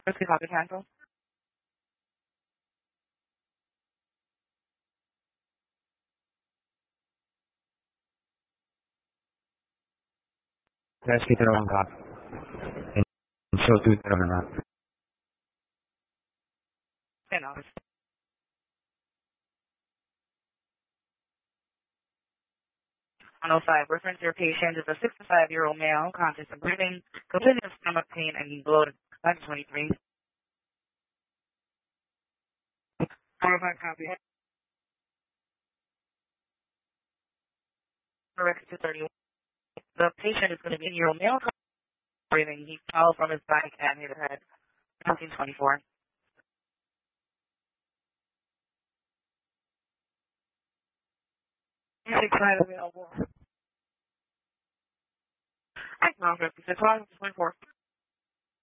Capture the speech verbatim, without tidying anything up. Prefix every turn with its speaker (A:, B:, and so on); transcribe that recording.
A: Let's see copy cancel.
B: Let's get it on top. And show to it on that.
A: And office. one oh five. Reference your patient is a sixty-five-year-old male, conscious of breathing, complaining of stomach pain, and he's bloated. That's twenty-three. one oh five copy. Correct two thirty-one. The patient is going to be a year old male, breathing. He fell from his bike and hit his head. nineteen twenty-four. six five available. I can offer fifty-six, twenty-four.